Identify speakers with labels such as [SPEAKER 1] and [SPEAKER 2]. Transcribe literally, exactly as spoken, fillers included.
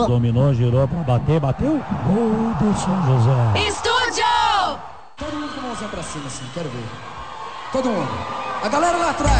[SPEAKER 1] Dominou, girou pra bater, bateu. Gol do São José.
[SPEAKER 2] Estúdio!
[SPEAKER 3] Todo mundo com a mãozinha pra cima, assim, quero ver. Todo mundo. A galera lá atrás.